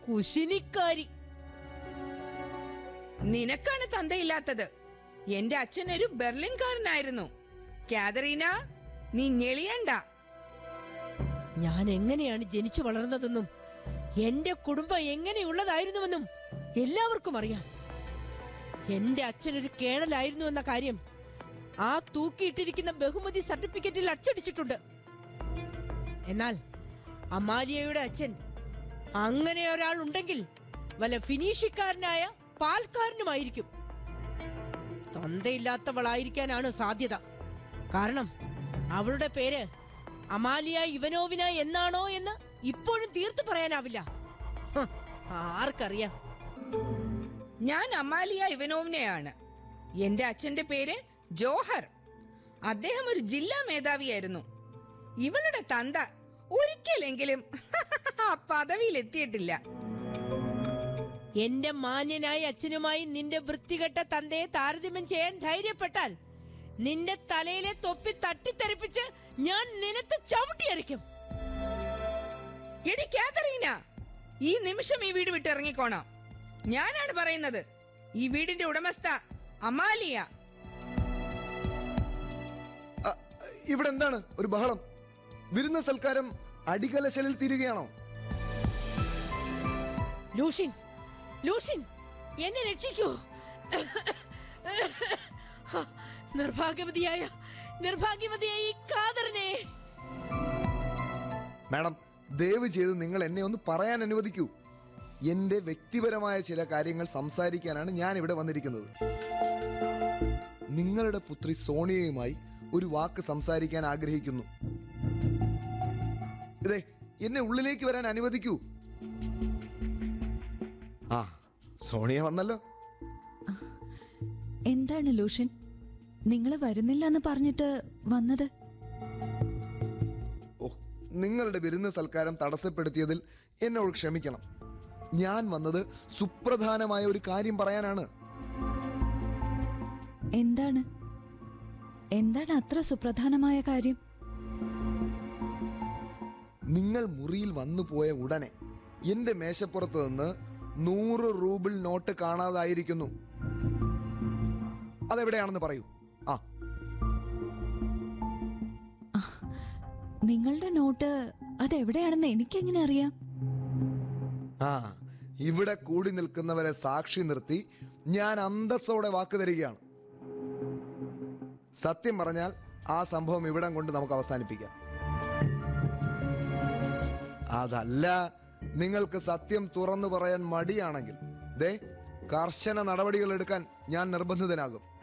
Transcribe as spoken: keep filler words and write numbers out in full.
കുശിനിക്കാരി. നിനക്കാണ് തന്തയില്ലാത്തത്. എന്റെ അച്ഛൻ ഒരു ബെർലിൻകാരനായിരുന്നു. കാതറീന, നീ ഞെളിയണ്ട. ഞാൻ എങ്ങനെയാണ് ജനിച്ചു വളർന്നതെന്നും എന്റെ കുടുംബം എങ്ങനെയുള്ളതായിരുന്നുവെന്നും എല്ലാവർക്കും അറിയാം. എന്റെ അച്ഛൻ ഒരു കേണലായിരുന്നു എന്ന കാര്യം ആ തൂക്കിയിട്ടിരിക്കുന്ന ബഹുമതി സർട്ടിഫിക്കറ്റിൽ അച്ചടിച്ചിട്ടുണ്ട്. എന്നാൽ അമാലിയയുടെ അച്ഛൻ അങ്ങനെ ഒരാൾ ഉണ്ടെങ്കിൽ വല്ല ഫിനീഷിക്കാരനായ പാൽക്കാരനുമായിരിക്കും. തന്തയില്ലാത്തവളായിരിക്കാനാണ് സാധ്യത. കാരണം അവളുടെ പേര് അമാലിയ ഇവനോവിന എന്നാണോ എന്ന് ഇപ്പോഴും തീർത്തു പറയാനാവില്ല. ആർക്കറിയാം? ഞാൻ അമാലിയ ഇവനോവിനെയാണ്. എന്റെ അച്ഛന്റെ പേര് ജോഹർ. അദ്ദേഹം ഒരു ജില്ലാ മേധാവിയായിരുന്നു. ഇവളുടെ തന്ത ഒരിക്കലെങ്കിലും ആ പദവിയിൽ എത്തിയിട്ടില്ല. എന്റെ മാന്യനായ അച്ഛനുമായി നിന്റെ വൃത്തികെട്ട തന്തയെ താരതമ്യം ചെയ്യാൻ ധൈര്യപ്പെട്ടാൽ നിന്റെ തലയിലെ തൊപ്പി തട്ടിത്തെറിപ്പിച്ച് ഞാൻ നിനത്ത് ചവിട്ടിയരിക്കും. എടി കാതറീന, ഈ നിമിഷം ഈ വീട് വിട്ട് ഇറങ്ങിക്കോണം. ഞാനാണ് പറയുന്നത്. ഈ വീടിന്റെ ഉടമസ്ഥ അമാലിയ. ഇവിടെ എന്താണ് ഒരു ബഹളം? വിരുന്ന സൽക്കാരം അടികലശലിൽ തീരുകയാണോ? ലൂഷിൻ, ലൂഷിൻ, എന്നെ രക്ഷിക്കൂ. നിർഭാഗ്യവതിയായ നിർഭാഗ്യവതിയായ ഈ കാതറിനെ. മാഡം, ദയവ് ചെയ്ത് നിങ്ങൾ എന്നെ ഒന്ന് പറയാൻ അനുവദിക്കൂ. എന്റെ വ്യക്തിപരമായ ചില കാര്യങ്ങൾ സംസാരിക്കാനാണ് ഞാൻ ഇവിടെ വന്നിരിക്കുന്നത്. നിങ്ങളുടെ പുത്രി സോണിയയുമായി ഒരു വാക്ക് സംസാരിക്കാൻ ആഗ്രഹിക്കുന്നു. ഇതേ, എന്നെ ഉള്ളിലേക്ക് വരാൻ അനുവദിക്കൂ. ആ, സോണിയ വന്നല്ലോ. എന്താണ് ലൂഷൻ, നിങ്ങൾ വരുന്നില്ല എന്ന് പറഞ്ഞിട്ട് വന്നത്? ഓ, നിങ്ങളുടെ വിരുന്ന് സൽക്കാരം തടസ്സപ്പെടുത്തിയതിൽ എന്നോട് ക്ഷമിക്കണം. ഞാൻ വന്നത് സുപ്രധാനമായ ഒരു കാര്യം പറയാനാണ്. എന്താണ് എന്താണ് അത്ര സുപ്രധാനമായ കാര്യം? നിങ്ങൾ മുറിയിൽ വന്നു പോയ ഉടനെ എന്റെ മേശപ്പുറത്ത് നിന്ന് നൂറ് റൂബിൾ നോട്ട് കാണാതായിരിക്കുന്നു. അതെവിടെയാണെന്ന് പറയൂ. ആ, നിങ്ങളുടെ നോട്ട് അതെവിടെയാണെന്ന് എനിക്കെങ്ങനെ അറിയാം? ആ ഇവിടെ കൂടി നിൽക്കുന്നവരെ സാക്ഷി നിർത്തി ഞാൻ അന്തസ്സോടെ വാക്ക് തരികയാണ്. സത്യം പറഞ്ഞാൽ ആ സംഭവം ഇവിടം കൊണ്ട് നമുക്ക് അവസാനിപ്പിക്കാം. അതല്ല, നിങ്ങൾക്ക് സത്യം തുറന്നു പറയാൻ മടിയാണെങ്കിൽ ദേ കർശന നടപടികൾ എടുക്കാൻ ഞാൻ നിർബന്ധിതനാകും.